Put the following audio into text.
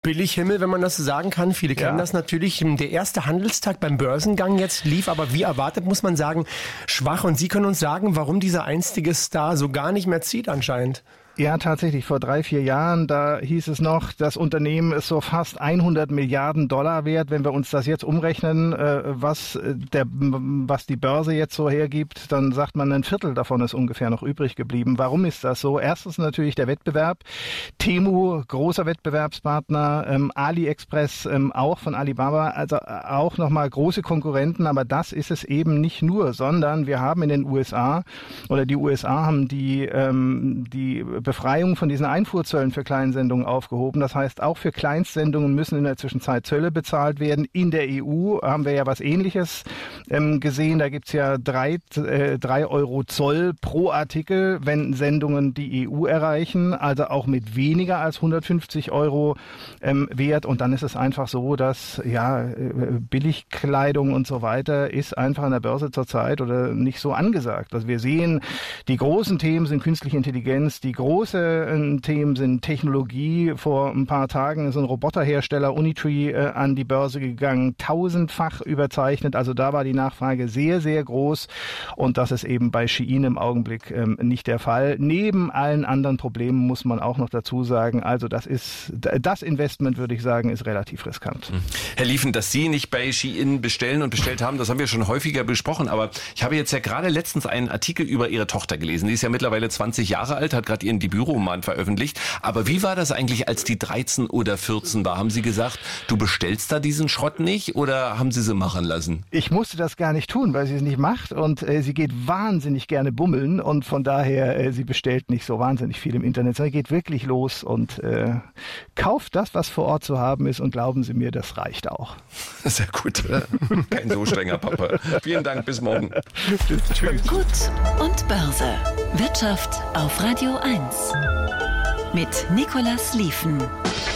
Billighimmel, wenn man das so sagen kann. Viele kennen das natürlich. Der erste Handelstag beim Börsengang jetzt lief aber wie erwartet, muss man sagen, schwach. Und Sie können uns sagen, warum dieser einstige Star so gar nicht mehr zieht anscheinend. Ja, tatsächlich. Vor 3-4 Jahren, da hieß es noch, das Unternehmen ist so fast 100 Milliarden Dollar wert. Wenn wir uns das jetzt umrechnen, was die Börse jetzt so hergibt, dann sagt man, ein Viertel davon ist ungefähr noch übrig geblieben. Warum ist das so? Erstens natürlich der Wettbewerb. Temu, großer Wettbewerbspartner, AliExpress, auch von Alibaba, also auch nochmal große Konkurrenten. Aber das ist es eben nicht nur, sondern wir haben in den USA, oder die USA haben die Befreiung von diesen Einfuhrzöllen für Kleinsendungen aufgehoben. Das heißt, auch für Kleinstsendungen müssen in der Zwischenzeit Zölle bezahlt werden. In der EU haben wir ja was Ähnliches gesehen. Da gibt's ja 3 Euro Zoll pro Artikel, wenn Sendungen die EU erreichen. Also auch mit weniger als 150 Euro wert. Und dann ist es einfach so, dass Billigkleidung und so weiter ist einfach an der Börse zurzeit oder nicht so angesagt. Also wir sehen, die großen Themen sind künstliche Intelligenz, die große Themen sind Technologie. Vor ein paar Tagen ist ein Roboterhersteller Unitree an die Börse gegangen, 1000-fach überzeichnet. Also da war die Nachfrage sehr, sehr groß und das ist eben bei Shein im Augenblick nicht der Fall. Neben allen anderen Problemen muss man auch noch dazu sagen, also das Investment, würde ich sagen, ist relativ riskant. Herr Liefen, dass Sie nicht bei Shein bestellen und bestellt haben, das haben wir schon häufiger besprochen, aber ich habe jetzt ja gerade letztens einen Artikel über Ihre Tochter gelesen. Die ist ja mittlerweile 20 Jahre alt, hat gerade ihren Debütroman veröffentlicht. Aber wie war das eigentlich, als die 13 oder 14 war? Haben Sie gesagt, du bestellst da diesen Schrott nicht oder haben Sie machen lassen? Ich musste das gar nicht tun, weil sie es nicht macht und sie geht wahnsinnig gerne bummeln und von daher, sie bestellt nicht so wahnsinnig viel im Internet, sondern geht wirklich los und kauft das, was vor Ort zu haben ist und glauben Sie mir, das reicht auch. Sehr gut. Kein so strenger Papa. Vielen Dank, bis morgen. Tschüss. Gut und Börse. Wirtschaft auf Radio 1 mit Nicolas Liefen.